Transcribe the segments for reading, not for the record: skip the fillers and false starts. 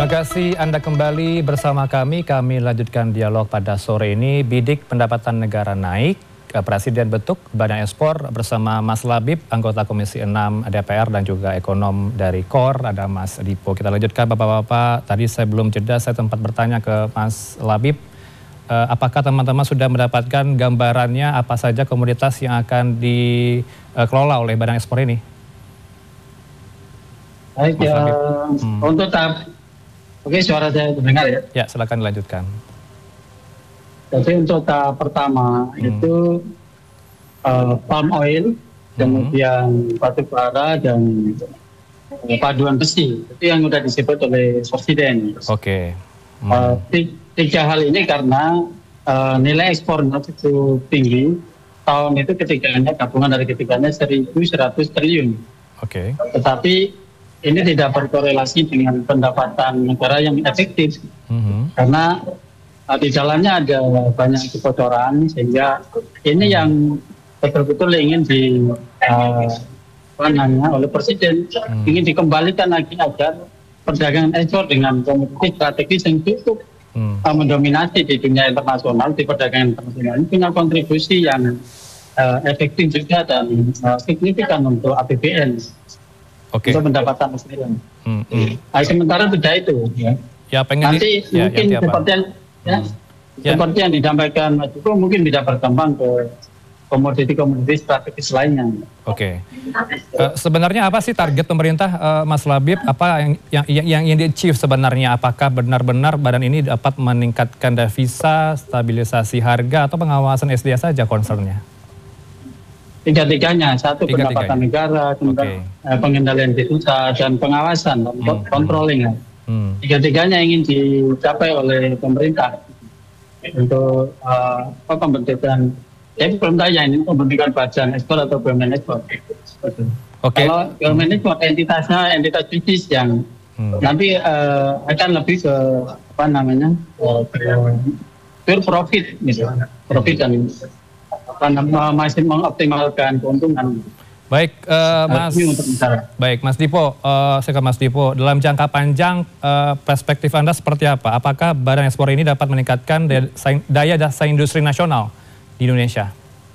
Terima kasih Anda kembali bersama kami. Kami lanjutkan dialog pada sore ini. Bidik pendapatan negara naik. Presiden bentuk Badan Ekspor bersama Mas Labib, anggota Komisi 6 DPR dan juga ekonom dari KOR, ada Mas Dipo. Kita lanjutkan Bapak-Bapak. Tadi saya belum jeda, saya sempat bertanya ke Mas Labib. Apakah teman-teman sudah mendapatkan gambarannya apa saja komoditas yang akan dikelola oleh Badan Ekspor ini? Baik, untuk tahap, oke, suara saya terdengar ya? Ya, silakan dilanjutkan. Jadi untuk tahap pertama itu palm oil, kemudian batu bara dan paduan besi. Itu yang sudah disebut oleh Presiden. Oke. Tiga hal ini karena nilai ekspornya cukup tinggi. Tahun itu ketiganya, gabungan dari ketiganya 1.100 triliun. Oke. Tetapi ini tidak berkorelasi dengan pendapatan negara yang efektif. Karena di dalamnya ada banyak kebocoran, sehingga ini yang betul-betul ingin oleh Presiden, ingin dikembalikan lagi agar perdagangan ekspor dengan komoditi strategis yang cukup mendominasi di dunia internasional, di perdagangan internasional ini punya kontribusi yang efektif juga dan signifikan untuk APBN, untuk pendapatan negara. Sementara tidak itu. Ya, nanti mungkin seperti yang disampaikan Mas Dipo, mungkin tidak berkembang ke komoditi-komoditi strategis lainnya. Oke. Sebenarnya apa sih target pemerintah, Mas Labib? Apa yang di-achieve sebenarnya? Apakah benar-benar badan ini dapat meningkatkan devisa, stabilisasi harga, atau pengawasan SDA saja concernnya? Tiga-tiganya, satu pendapatan negara, pengendalian devisa, dan pengawasan, controlling. Tiga-tiganya ingin dicapai oleh pemerintah untuk pembentukan. Jadi belum tahu ya ini pembentukan badan ekspor atau BUMN ekspor. Kalau BUMN ekspor entitasnya entitas bisnis yang nanti akan lebih ke pure profit, misalnya profit dan masih mengoptimalkan keuntungan. Baik, Mas Dipo, saya ke Mas Dipo. Dalam jangka panjang, perspektif Anda seperti apa? Apakah Badan Ekspor ini dapat meningkatkan daya saing industri nasional di Indonesia?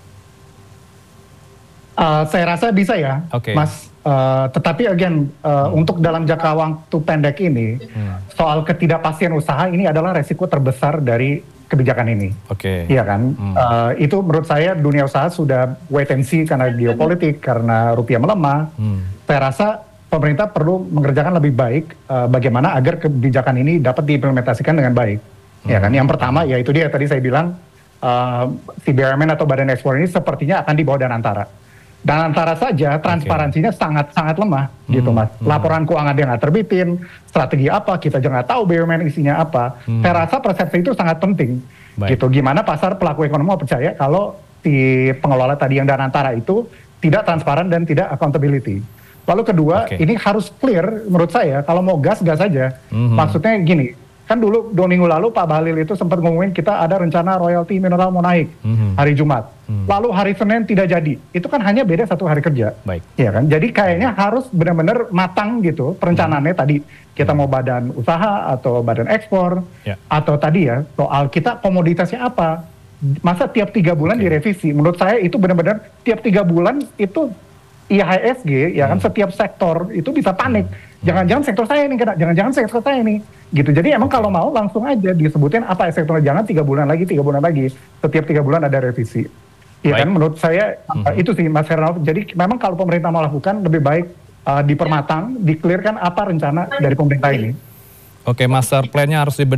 Saya rasa bisa ya, Mas. Tetapi again, untuk dalam jangka waktu pendek ini, soal ketidakpastian usaha ini adalah resiko terbesar dari kebijakan ini. Iya kan? Itu menurut saya dunia usaha sudah wait and see karena geopolitik, karena rupiah melemah. Saya rasa pemerintah perlu mengerjakan lebih baik bagaimana agar kebijakan ini dapat diimplementasikan dengan baik. Ya kan? Yang pertama yaitu dia tadi saya bilang si BUMN atau Badan Ekspor ini sepertinya akan di bawah Danantara. Danantara saja transparansinya sangat lemah gitu, Mas. Laporan keuangan dia nggak terbitin, strategi apa kita juga nggak tahu BUMN isinya apa. Saya rasa persepsi itu sangat penting gitu. Gimana pasar pelaku ekonomi mau percaya kalau si pengelola tadi yang Danantara itu tidak transparan dan tidak accountability. Lalu kedua, ini harus clear menurut saya. Kalau mau gas aja. Maksudnya gini, kan dulu 2 minggu lalu Pak Bahlil itu sempat ngomongin kita ada rencana royalti mineral mau naik hari Jumat. Lalu hari Senin tidak jadi. Itu kan hanya beda 1 hari kerja. Ya kan? Jadi kayaknya harus benar-benar matang gitu perencanaannya tadi. Kita mau badan usaha atau badan ekspor atau tadi ya soal kita komoditasnya apa. Masa tiap 3 bulan direvisi? Menurut saya itu benar-benar tiap 3 bulan itu IHSG ya kan setiap sektor itu bisa panik. Jangan-jangan sektor saya ini kena, jangan-jangan sektor saya ini gitu. Jadi emang kalau mau langsung aja disebutin apa sektornya, jangan 3 bulan lagi, setiap 3 bulan ada revisi. Iya kan, menurut saya itu sih Mas Heranov. Jadi memang kalau pemerintah mau lakukan lebih baik dipermatang, di-clearkan apa rencana dari pemerintah ini. Master plan-nya harus